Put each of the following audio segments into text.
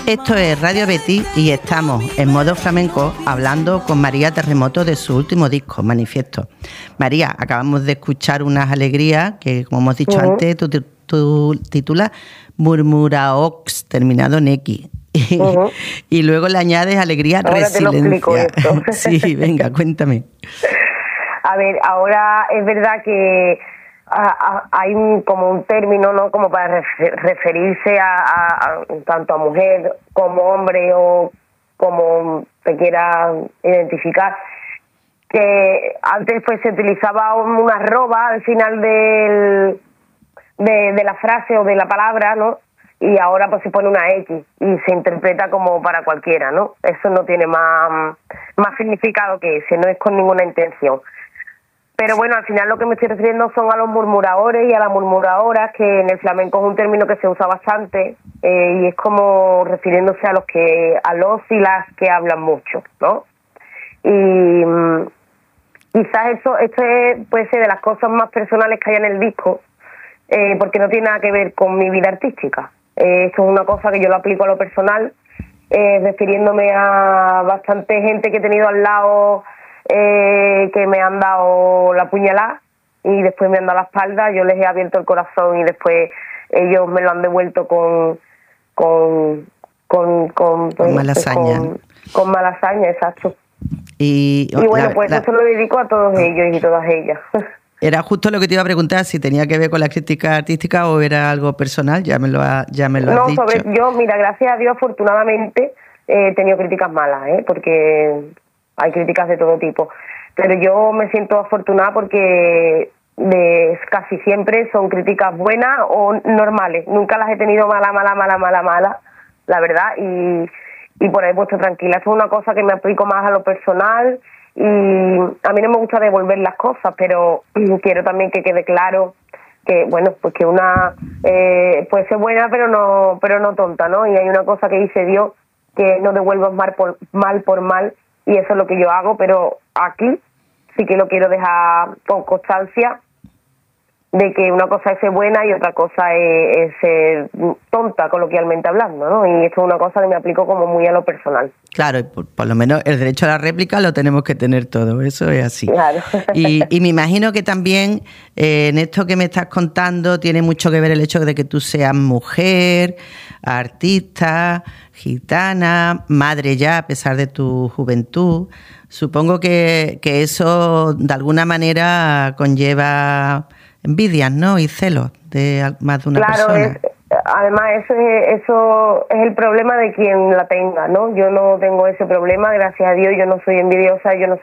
Esto es Radio Betis y estamos en modo flamenco hablando con María Terremoto de su último disco, Manifiesto. María, acabamos de escuchar unas alegrías que, como hemos dicho antes, tú titulas Murmuraox, terminado en X. Y luego le añades alegría, ahora resiliencia. Te lo explico esto. Sí, venga, cuéntame. A ver, ahora es verdad que hay como un término, ¿no? Como para referirse a tanto a mujer como hombre o como te quiera identificar, que antes pues se utilizaba una arroba al final de la frase o de la palabra, ¿no? Y ahora pues se pone una X y se interpreta como para cualquiera, ¿no? Eso no tiene más significado que ese, no es con ninguna intención. Pero bueno, al final lo que me estoy refiriendo son a los murmuradores y a las murmuradoras, que en el flamenco es un término que se usa bastante y es como refiriéndose a los y las que hablan mucho, ¿no? Y quizás esto puede ser de las cosas más personales que hay en el disco, porque no tiene nada que ver con mi vida artística. Esto es una cosa que yo lo aplico a lo personal, refiriéndome a bastante gente que he tenido al lado, que me han dado la puñalada y después me han dado la espalda. Yo les he abierto el corazón y después ellos me lo han devuelto con mala hazaña. Con mala hazaña, exacto. Y bueno, pues eso lo dedico a todos ellos y todas ellas. Era justo lo que te iba a preguntar, si tenía que ver con la crítica artística o era algo personal. Ya me lo has dicho. Yo, mira, gracias a Dios, afortunadamente he tenido críticas malas, porque hay críticas de todo tipo, pero yo me siento afortunada porque casi siempre son críticas buenas o normales. Nunca las he tenido mala, la verdad, y por ahí he puesto tranquila. Esto es una cosa que me aplico más a lo personal y a mí no me gusta devolver las cosas, pero quiero también que quede claro que, bueno, pues que una puede ser buena pero no tonta, ¿no? Y hay una cosa que dice Dios, que no devuelvas mal por mal, y eso es lo que yo hago, pero aquí sí que lo quiero dejar con constancia de que una cosa es ser buena y otra cosa es ser tonta, coloquialmente hablando, ¿no? Y esto es una cosa que me aplico como muy a lo personal. Claro, y por lo menos el derecho a la réplica lo tenemos que tener todo, eso es así. Claro. Y me imagino que también en esto que me estás contando tiene mucho que ver el hecho de que tú seas mujer, artista, gitana, madre ya a pesar de tu juventud. Supongo que eso de alguna manera conlleva envidias, ¿no? Y celos de más de una persona. Además, eso es el problema de quien la tenga, ¿no? Yo no tengo ese problema, gracias a Dios. Yo no soy envidiosa, no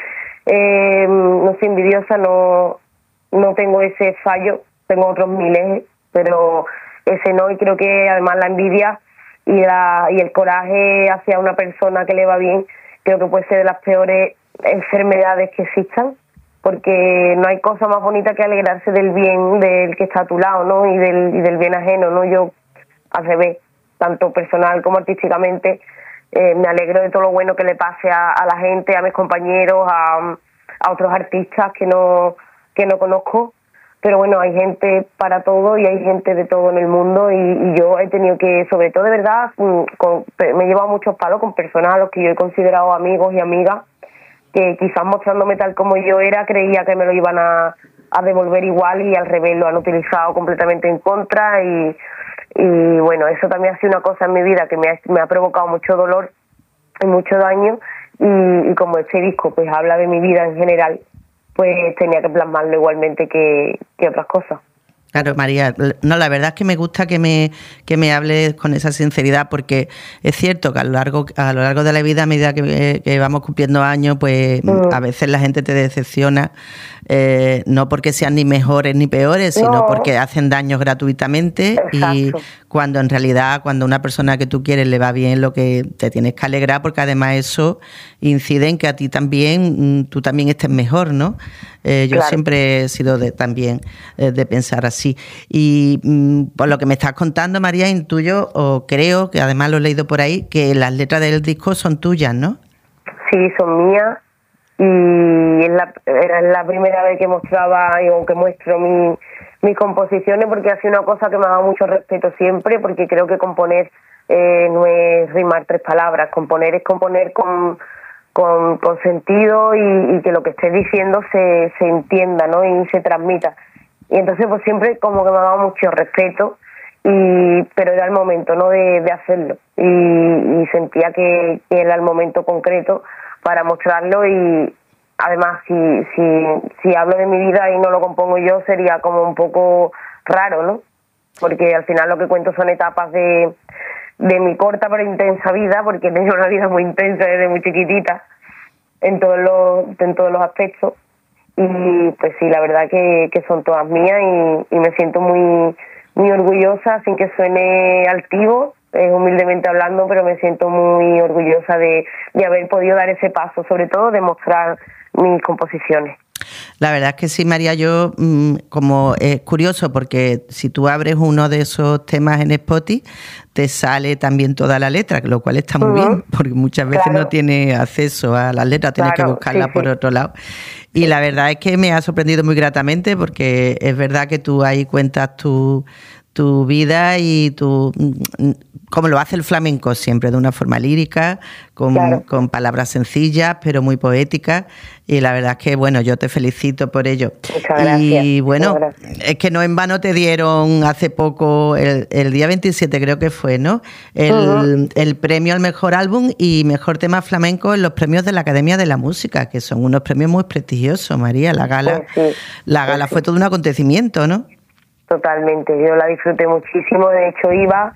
tengo ese fallo. Tengo otros miles, pero ese no. Y creo que además la envidia y el coraje hacia una persona que le va bien, creo que puede ser de las peores enfermedades que existan, porque no hay cosa más bonita que alegrarse del bien del que está a tu lado, ¿no? Y del bien ajeno, ¿no? Yo, al revés, tanto personal como artísticamente, me alegro de todo lo bueno que le pase a la gente, a mis compañeros, a otros artistas que no conozco, pero bueno, hay gente para todo y hay gente de todo en el mundo y yo he tenido que, sobre todo de verdad, me he llevado muchos palos con personas a los que yo he considerado amigos y amigas, que quizás mostrándome tal como yo era, creía que me lo iban a devolver igual y al revés lo han utilizado completamente en contra y bueno, eso también ha sido una cosa en mi vida que me ha provocado mucho dolor y mucho daño y como este disco pues habla de mi vida en general, pues tenía que plasmarlo igualmente que otras cosas. Claro, María, no, la verdad es que me gusta que me hables con esa sinceridad, porque es cierto que a lo largo de la vida, a medida que vamos cumpliendo años, pues a veces la gente te decepciona, no porque sean ni mejores ni peores, sino porque hacen daños gratuitamente. Exacto. Y cuando en realidad, cuando a una persona que tú quieres le va bien, lo que te tienes que alegrar, porque además eso incide en que a ti también, tú también estés mejor, ¿no? Yo claro. Siempre he sido también de pensar así. Y por lo que me estás contando, María, intuyo o creo, que además lo he leído por ahí, que las letras del disco son tuyas, ¿no? Sí, son mías. Y era la primera vez que mostraba o que muestro mis composiciones, porque ha sido una cosa que me ha dado mucho respeto siempre, porque creo que componer no es rimar 3 palabras. Componer es componer con sentido y que lo que estés diciendo se entienda, ¿no? Y se transmita. Y entonces pues siempre como que me ha dado mucho respeto, pero era el momento, ¿no? de hacerlo. Y sentía que era el momento concreto para mostrarlo. Y además si hablo de mi vida y no lo compongo yo, sería como un poco raro, ¿no? Porque al final lo que cuento son etapas de mi corta pero intensa vida, porque he tenido una vida muy intensa desde muy chiquitita en todos los aspectos. Y pues sí, la verdad que son todas mías y me siento muy muy orgullosa, sin que suene altivo, humildemente hablando, pero me siento muy orgullosa de haber podido dar ese paso, sobre todo de mostrar mis composiciones. La verdad es que sí, María, yo como es curioso porque si tú abres uno de esos temas en Spotify, te sale también toda la letra, lo cual está muy bien, porque muchas veces no tienes acceso a las letras, tienes que buscarlas por otro lado. Y la verdad es que me ha sorprendido muy gratamente, porque es verdad que tú ahí cuentas tu vida y como lo hace el flamenco siempre, de una forma lírica, con palabras sencillas, pero muy poéticas. Y la verdad es que, bueno, yo te felicito por ello. Muchas gracias. Y bueno, es que no en vano te dieron hace poco, el día 27 creo que fue, ¿no? El premio al mejor álbum y mejor tema flamenco en los premios de la Academia de la Música, que son unos premios muy prestigiosos, María. La gala, fue todo un acontecimiento, ¿no? Totalmente, yo la disfruté muchísimo. De hecho iba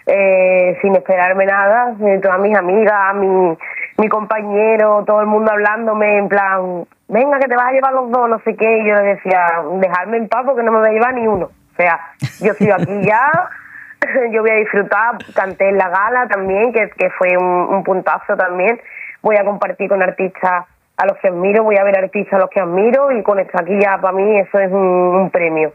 sin esperarme nada, todas mis amigas, mi compañero, todo el mundo hablándome en plan, venga que te vas a llevar los dos, no sé qué, y yo le decía, dejadme en paz porque no me voy a llevar ni uno. O sea, yo estoy aquí ya, yo voy a disfrutar. Canté en la gala también, que fue un puntazo también. Voy a compartir con artistas a los que admiro, voy a ver artistas a los que admiro, y con esto aquí ya para mí eso es un premio.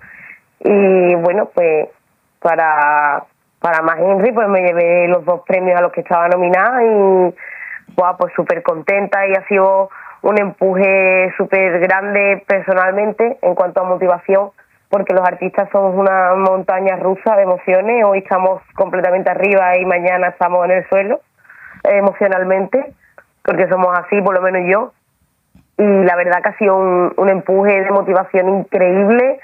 Y bueno, pues para más Henry, pues me llevé los 2 premios a los que estaba nominada y pues súper contenta, y ha sido un empuje súper grande personalmente en cuanto a motivación, porque los artistas somos una montaña rusa de emociones. Hoy estamos completamente arriba y mañana estamos en el suelo emocionalmente, porque somos así, por lo menos yo. Y la verdad que ha sido un empuje de motivación increíble.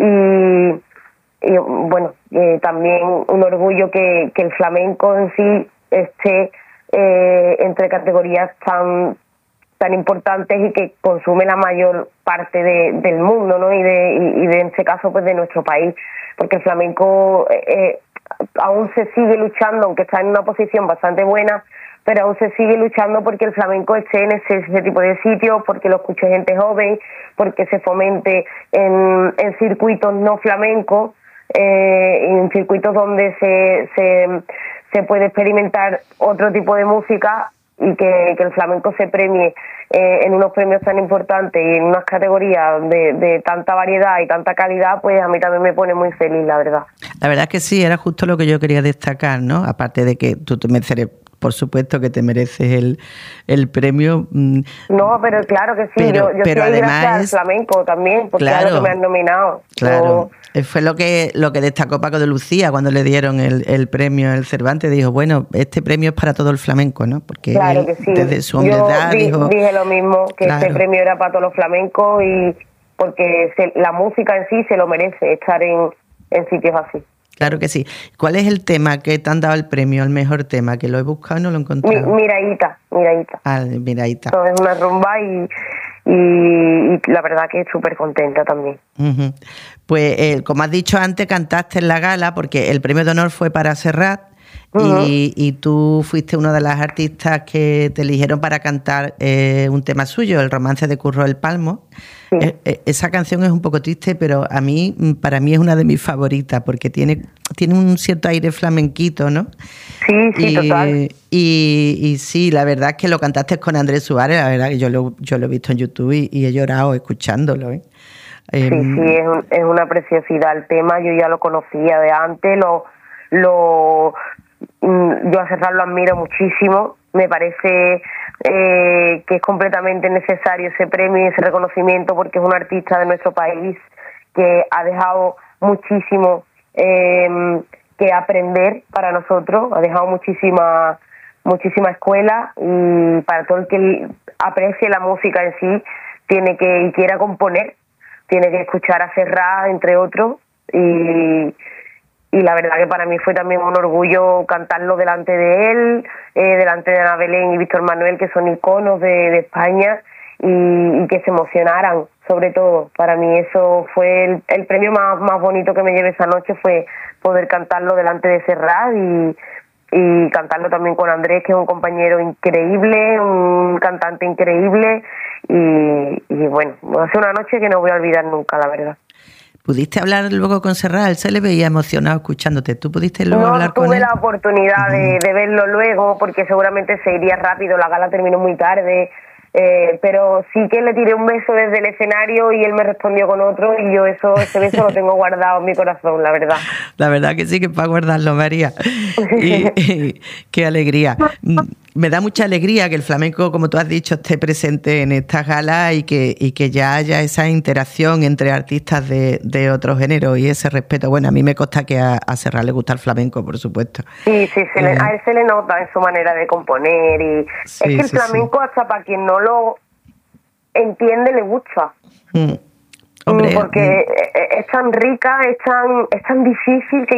Y bueno, también un orgullo que el flamenco en sí esté entre categorías tan importantes y que consume la mayor parte del mundo, ¿no? Y de en este caso pues de nuestro país, porque el flamenco aún se sigue luchando, aunque está en una posición bastante buena, pero aún se sigue luchando porque el flamenco esté en ese tipo de sitios, porque lo escuche gente joven, porque se fomente en circuitos no flamencos, en circuitos donde se puede experimentar otro tipo de música, y que el flamenco se premie en unos premios tan importantes y en unas categorías de tanta variedad y tanta calidad, pues a mí también me pone muy feliz, la verdad. La verdad es que sí, era justo lo que yo quería destacar, ¿no? Aparte de que tú te mereces, por supuesto que te mereces el premio. No, pero claro que sí, yo pero estoy además gracias al flamenco también, porque es lo que me han nominado. Claro. Fue lo que destacó Paco de Lucía cuando le dieron el premio al Cervantes. Dijo, bueno, este premio es para todo el flamenco, ¿no? Porque claro que sí. Desde su humildad dije lo mismo, que este premio era para todos los flamencos, y porque la música en sí se lo merece estar en sitios así. Claro que sí. ¿Cuál es el tema que te han dado el premio al mejor tema? Que lo he buscado y no lo he encontrado. Miraíta. Ah, Miraíta. No, es una rumba y la verdad que súper contenta también. Uh-huh. Pues como has dicho antes, cantaste en la gala porque el premio de honor fue para Serrat. Uh-huh. Y tú fuiste una de las artistas que te eligieron para cantar un tema suyo, el romance de Curro el Palmo. Sí. Esa canción es un poco triste, pero para mí es una de mis favoritas, porque tiene un cierto aire flamenquito, ¿no? Sí, total. Y sí, la verdad es que lo cantaste con Andrés Suárez, la verdad que yo lo he visto en YouTube y he llorado escuchándolo, ¿eh? Sí, es una preciosidad el tema. Yo ya lo conocía de antes, yo a Serrat lo admiro muchísimo. Me parece que es completamente necesario ese premio y ese reconocimiento, porque es un artista de nuestro país que ha dejado muchísimo que aprender para nosotros, ha dejado muchísima escuela, y para todo el que aprecie la música en sí, y quiera componer, tiene que escuchar a Serrat, entre otros, y la verdad que para mí fue también un orgullo cantarlo delante de él, delante de Ana Belén y Víctor Manuel, que son iconos de España, y que se emocionaran, sobre todo. Para mí eso fue el premio más bonito que me llevé esa noche, fue poder cantarlo delante de Serrat y cantarlo también con Andrés, que es un compañero increíble, un cantante increíble, y bueno, va a ser una noche que no voy a olvidar nunca, la verdad. ¿Pudiste hablar luego con Serrat? Él se le veía emocionado escuchándote. ¿Tú pudiste luego hablar con él? No tuve la oportunidad de verlo luego, porque seguramente se iría rápido, la gala terminó muy tarde, pero sí que le tiré un beso desde el escenario y él me respondió con otro, y yo ese beso lo tengo guardado en mi corazón, la verdad. La verdad que sí, que para guardarlo, María. Y qué alegría. Me da mucha alegría que el flamenco, como tú has dicho, esté presente en estas galas y que ya haya esa interacción entre artistas de otros géneros y ese respeto. Bueno, a mí me consta que a Serrat le gusta el flamenco, por supuesto. Sí, a él se le nota en su manera de componer, y es que el flamenco, hasta para quien no lo entiende, le gusta. Hombre, porque es tan rica, es tan difícil, que